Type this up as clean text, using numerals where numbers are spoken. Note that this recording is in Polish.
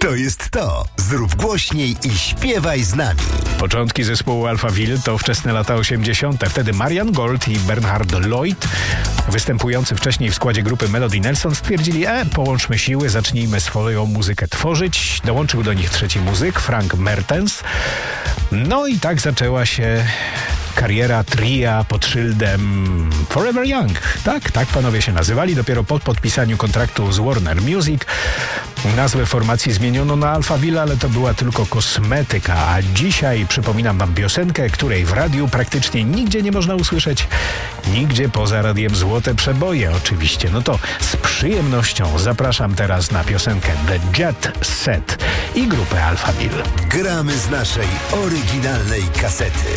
To jest to. Zrób głośniej i śpiewaj z nami. Początki zespołu Alphaville to wczesne lata 80. Wtedy Marian Gold i Bernhard Lloyd, występujący wcześniej w składzie grupy Melody Nelson, stwierdzili, połączmy siły, zacznijmy swoją muzykę tworzyć. Dołączył do nich trzeci muzyk, Frank Mertens. No i tak zaczęła się kariera tria pod szyldem Forever Young. Tak panowie się nazywali. Dopiero po podpisaniu kontraktu z Warner Music nazwę formacji zmieniono na Alphaville, ale to była tylko kosmetyka. A dzisiaj przypominam wam piosenkę, której w radiu praktycznie nigdzie nie można usłyszeć. Nigdzie poza radiem Złote Przeboje oczywiście. No to z przyjemnością zapraszam teraz na piosenkę The Jet Set i grupę Alphaville. Gramy z naszej oryginalnej kasety.